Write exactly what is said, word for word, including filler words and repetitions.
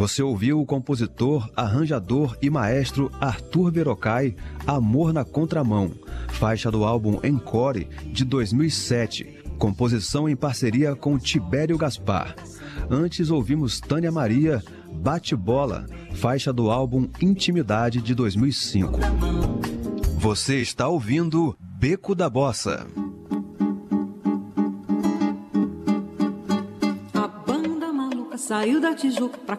Você ouviu o compositor, arranjador e maestro Arthur Verocai, Amor na Contramão, faixa do álbum Encore, de dois mil e sete, composição em parceria com Tibério Gaspar. Antes ouvimos Tânia Maria, Bate Bola, faixa do álbum Intimidade, de dois mil e cinco. Você está ouvindo Beco da Bossa. A banda maluca saiu da Tijuca pra